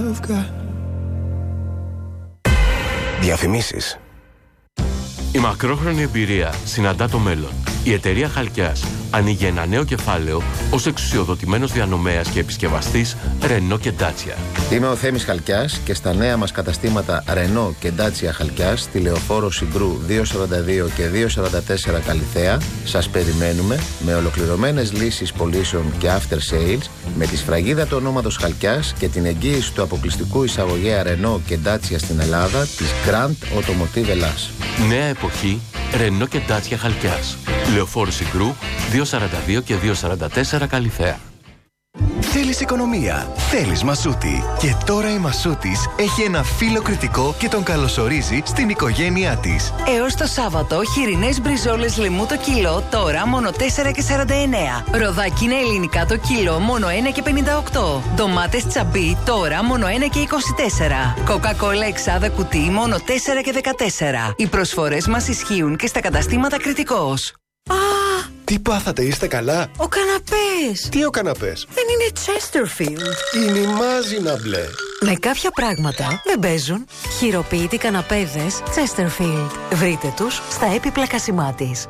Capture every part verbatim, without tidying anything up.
you've got. Διαφημίσεις. Η μακρόχρονη εμπειρία συναντά το μέλλον. Η εταιρεία Χαλκιάς ανοίγει ένα νέο κεφάλαιο ως εξουσιοδοτημένος διανομέας και επισκευαστής Renault και Dacia. Είμαι ο Θέμης Χαλκιάς και στα νέα μας καταστήματα Renault και Dacia Χαλκιάς στη Λεωφόρο Συγκρού διακόσια σαράντα δύο και διακόσια σαράντα τέσσερα Καλιθέα σας περιμένουμε με ολοκληρωμένες λύσεις πωλήσεων και after sales, με τη σφραγίδα του ονόματος Χαλκιάς και την εγγύηση του αποκλειστικού εισαγωγέα Renault και Dacia στην Ελλάδα της Grand Automotive Ελλάς. Νέα εποχή Renault και Dacia Χαλκιάς. Λεωφόρο Συγκρού διακόσια σαράντα δύο και διακόσια σαράντα τέσσερα Καλιθέα. Θέλεις οικονομία, θέλεις Μασούτη. Και τώρα η Μασούτης έχει ένα φίλο κριτικό και τον καλωσορίζει στην οικογένειά της. Έως το Σάββατο, χοιρινές μπριζόλες λαιμού το κιλό, τώρα μόνο τέσσερα και σαράντα εννέα. Ροδάκινα ελληνικά το κιλό, μόνο ένα και πενήντα οκτώ. Ντομάτες τσαμπί, τώρα μόνο ένα και είκοσι τέσσερα. Κοκακόλα εξάδα κουτί, μόνο τέσσερα και δεκατέσσερα. Οι προσφορές μας ισχύουν και στα καταστήματα Κριτικός. Α! Τι πάθατε, είστε καλά? Ο καναπές! Τι ο καναπές? Δεν είναι Chesterfield. Είναι η μάζινα μπλε. Με κάποια πράγματα δεν παίζουν. Χειροποίητοι καναπέδες Chesterfield. Βρείτε τους στα έπιπλα Κασιμάτης.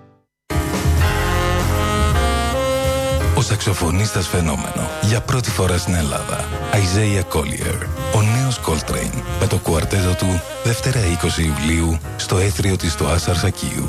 Ο σαξοφωνίστας φαινόμενο για πρώτη φορά στην Ελλάδα. Isaiah Collier. Ο νέος Coltrane με το κουαρτέτο του Δευτέρα είκοσι Ιουλίου στο έθριο της του Άσαρ Σακίου.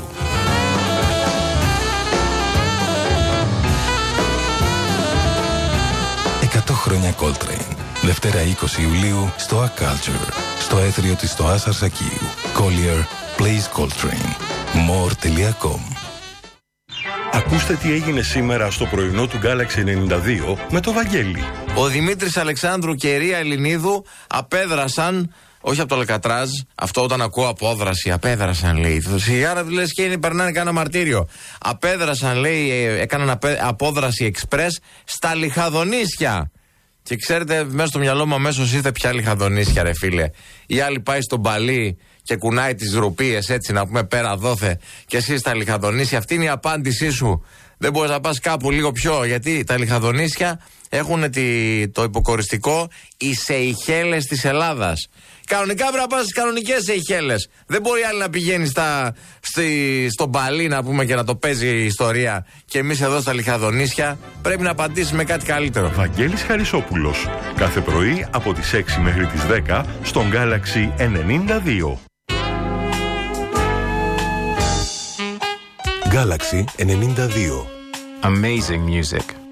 εκατό χρόνια Coltrane. Δευτέρα είκοσι Ιουλίου στο A Culture, στο έθριο της στο Άσαρ Σακίου. Collier plays Coltrane. more τελεία com. Ακούστε τι έγινε σήμερα στο πρωινό του Galaxy ενενήντα δύο με το Βαγγέλη. Ο Δημήτρης Αλεξάνδρου και η Ρία Ελληνίδου απέδρασαν, όχι από το Αλκατράζ, αυτό όταν ακούω απόδραση, απέδρασαν λέει. Σιγάρα του λες και είναι, περνάνε κάνα μαρτύριο. Απέδρασαν λέει, έκαναν απέ, απόδραση εξπρές στα Λιχαδονήσια. Και ξέρετε, μέσα στο μυαλό μου αμέσως ήρθε πια Λιχαδονήσια, ρε φίλε. Η άλλη πάει στον Παλί και κουνάει τις ρουπίες έτσι να πούμε πέρα δόθε. Και εσύ στα Λιχαδονήσια, αυτή είναι η απάντησή σου. Δεν μπορείς να πας κάπου λίγο πιο, γιατί τα Λιχαδονήσια έχουν τη, το υποκοριστικό οι Σεϊχέλες της Ελλάδας. Κανονικά πρέπει να πας στις κανονικές Σεϊχέλες. Δεν μπορεί άλλη να πηγαίνει στα, στη, στον Παλί να πούμε και να το παίζει η ιστορία. Και εμείς εδώ στα Λιχαδονήσια πρέπει να απαντήσουμε κάτι καλύτερο. Βαγγέλης Χαρισόπουλος. Κάθε πρωί από τις έξι μέχρι τις δέκα στον Galaxy ενενήντα δύο. Galaxy ενενήντα δύο. Amazing music.